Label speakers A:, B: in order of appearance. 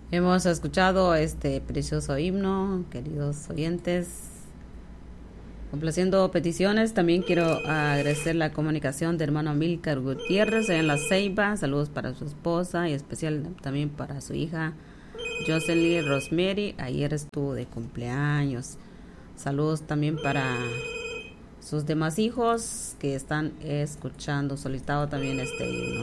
A: Hemos escuchado este precioso himno, queridos oyentes. Complaciendo peticiones, también quiero agradecer la comunicación de hermano Amílcar Gutiérrez en La Ceiba. Saludos para su esposa y especial también para su hija Jocelyn Rosemary. Ayer estuvo de cumpleaños. Saludos también para sus demás hijos que están escuchando. Solicitado también este himno.